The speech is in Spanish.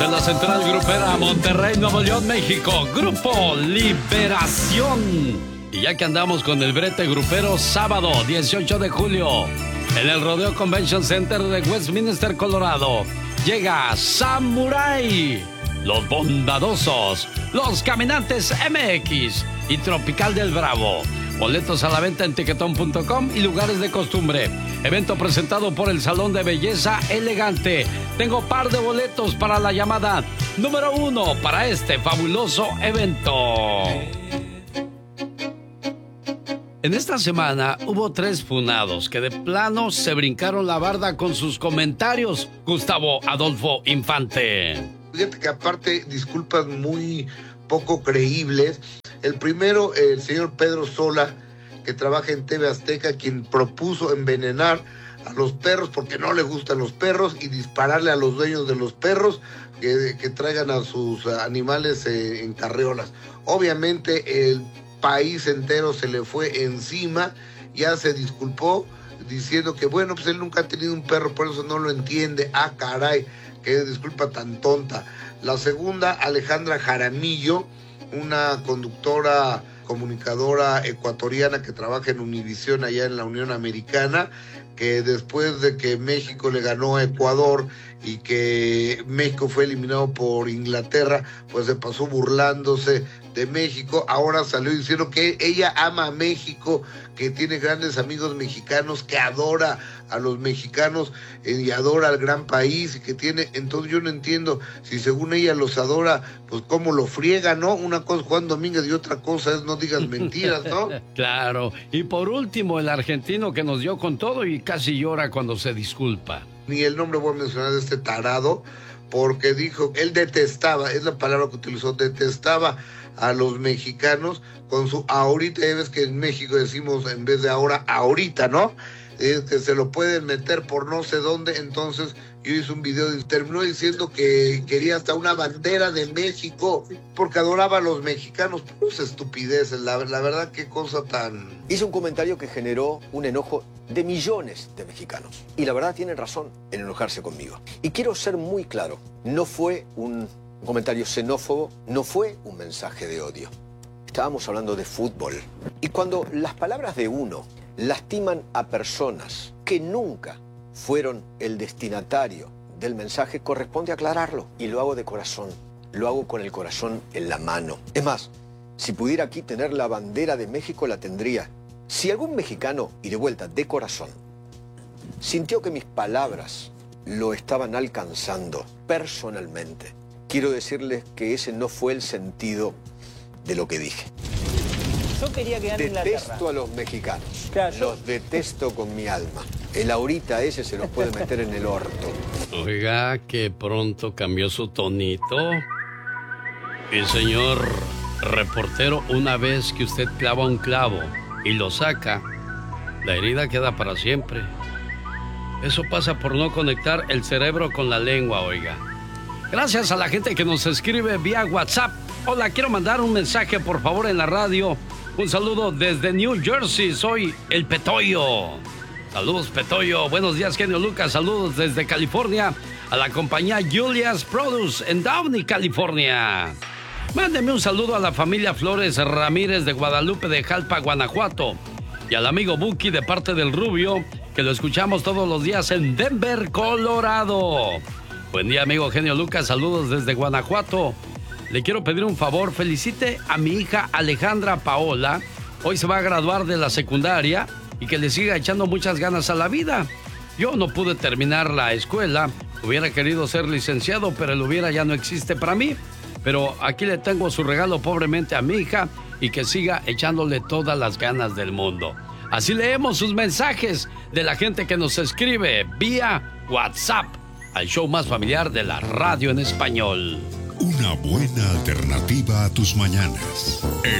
De la Central Grupera, Monterrey, Nuevo León, México, Grupo Liberación. Y ya que andamos con el brete grupero, sábado 18 de julio, en el Rodeo Convention Center de Westminster, Colorado, llega Samurai, Los Bondadosos, Los Caminantes MX y Tropical del Bravo. Boletos a la venta en tiquetón.com y lugares de costumbre. Evento presentado por el Salón de Belleza Elegante. Tengo par de boletos para la llamada número 1 para este fabuloso evento. En esta semana hubo 3 funados que de plano se brincaron la barda con sus comentarios. Gustavo Adolfo Infante. Fíjate que aparte, disculpas muy poco creíbles. El primero, el señor Pedro Sola, que trabaja en TV Azteca, quien propuso envenenar a los perros porque no le gustan los perros y dispararle a los dueños de los perros que traigan a sus animales en carreolas. Obviamente el país entero se le fue encima, ya se disculpó diciendo que bueno, pues él nunca ha tenido un perro, por eso no lo entiende. Ah, caray, qué disculpa tan tonta. La segunda, Alejandra Jaramillo, una conductora, comunicadora ecuatoriana que trabaja en Univisión allá en la Unión Americana, que después de que México le ganó a Ecuador y que México fue eliminado por Inglaterra, pues se pasó burlándose de México. Ahora salió diciendo que ella ama a México, que tiene grandes amigos mexicanos, que adora a los mexicanos y adora al gran país y que tiene. Entonces yo no entiendo si según ella los adora, pues cómo lo friega, ¿no? Una cosa es Juan Domínguez y otra cosa es no digas mentiras, ¿no? Claro. Y por último, el argentino que nos dio con todo y casi llora cuando se disculpa. Ni el nombre voy a mencionar de este tarado, porque dijo, él detestaba, es la palabra que utilizó, detestaba a los mexicanos con su ahorita. Ya ves que en México decimos en vez de ahora, ahorita, ¿no? Es que se lo pueden meter por no sé dónde. Entonces yo hice un video y terminó diciendo que quería hasta una bandera de México porque adoraba a los mexicanos. Pues estupideces, la verdad, qué cosa tan... Hizo un comentario que generó un enojo de millones de mexicanos. Y la verdad tienen razón en enojarse conmigo. Y quiero ser muy claro, no fue un comentario xenófobo, no fue un mensaje de odio. Estábamos hablando de fútbol. Y cuando las palabras de uno lastiman a personas que nunca fueron el destinatario del mensaje, corresponde aclararlo. Y lo hago de corazón, lo hago con el corazón en la mano. Es más, si pudiera aquí tener la bandera de México, la tendría. Si algún mexicano, y de vuelta, de corazón, sintió que mis palabras lo estaban alcanzando personalmente, quiero decirles que ese no fue el sentido de lo que dije. Yo quería que gane Inglaterra. Detesto a los mexicanos. Claro, los detesto con mi alma. El ahorita ese se los puede meter en el orto. Oiga, que pronto cambió su tonito. Y señor reportero, una vez que usted clava un clavo y lo saca, la herida queda para siempre. Eso pasa por no conectar el cerebro con la lengua, oiga. Gracias a la gente que nos escribe vía WhatsApp. Hola, quiero mandar un mensaje, por favor, en la radio. Un saludo desde New Jersey, soy el Petoyo. Saludos, Petoyo. Buenos días, genio Lucas. Saludos desde California a la compañía Julia's Produce en Downey, California. Mándeme un saludo a la familia Flores Ramírez de Guadalupe de Jalpa, Guanajuato. Y al amigo Buki de parte del Rubio, que lo escuchamos todos los días en Denver, Colorado. Buen día, amigo genio Lucas. Saludos desde Guanajuato. Le quiero pedir un favor. Felicite a mi hija Alejandra Paola. Hoy se va a graduar de la secundaria y que le siga echando muchas ganas a la vida. Yo no pude terminar la escuela. Hubiera querido ser licenciado, pero el hubiera ya no existe para mí. Pero aquí le tengo su regalo pobremente a mi hija y que siga echándole todas las ganas del mundo. Así leemos sus mensajes de la gente que nos escribe vía WhatsApp al show más familiar de la radio en español. Una buena alternativa a tus mañanas.